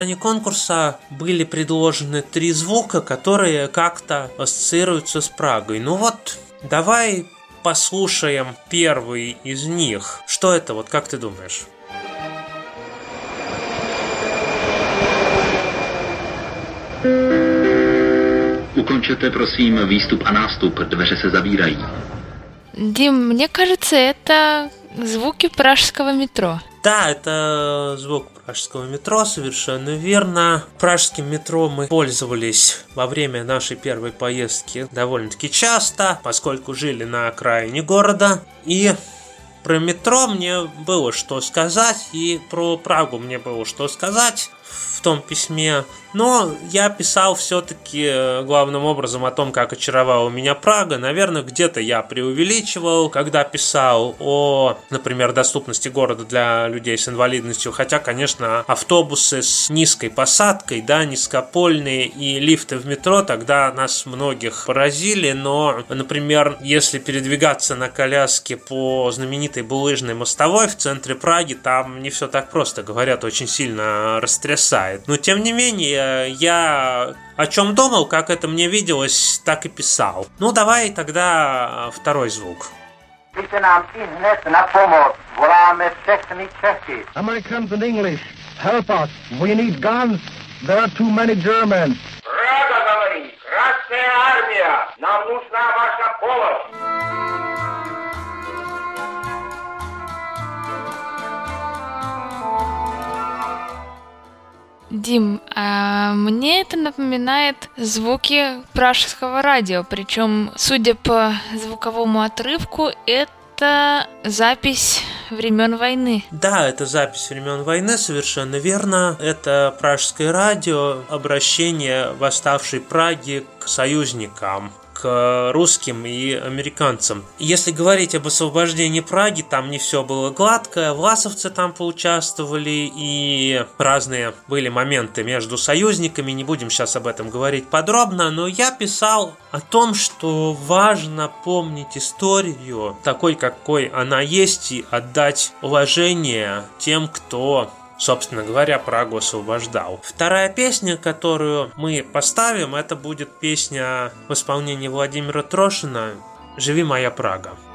конкурса были предложены 3 звука, которые как-то ассоциируются с Прагой. Ну вот, давай послушаем первый из них. Что это, вот как ты думаешь? Ukončete prosím výstup a nástup, dveře se zavírají. Дим, мне кажется, это звуки пражского метро. Да, это звук пражского метро, совершенно верно. Пражским метро мы пользовались во время нашей первой поездки довольно-таки часто, поскольку жили на окраине города. И про метро мне было что сказать, и про Прагу мне было что сказать в том письме. Но я писал все-таки главным образом о том, как очаровала меня Прага. Наверное, где-то я преувеличивал, когда писал о, например, доступности города для людей с инвалидностью. Хотя, конечно, автобусы с низкой посадкой, да, низкопольные и лифты в метро тогда нас многих поразили. Но, например, если передвигаться на коляске по знаменитой булыжной мостовой в центре Праги, там не все так просто, говорят, очень сильно растрясает. Но, тем не менее, я о чем думал, как это мне виделось, так и писал. Ну, давай тогда второй звук. Americans and English, help us. We need guns. There are too many Germans. Прага говорит, Красная Армия, нам нужна ваша помощь. Дим, а мне это напоминает звуки пражского радио, причем, судя по звуковому отрывку, это запись времен войны. Да, это запись времен войны, совершенно верно. Это пражское радио, обращение восставшей Праги к союзникам, к русским и американцам. Если говорить об освобождении Праги, там не все было гладко, власовцы там поучаствовали, и разные были моменты между союзниками, не будем сейчас об этом говорить подробно, но я писал о том, что важно помнить историю такой, какой она есть, и отдать уважение тем, кто, собственно говоря, Прагу освобождал. Вторая песня, которую мы поставим, это будет песня в исполнении Владимира Трошина «Живи моя Прага».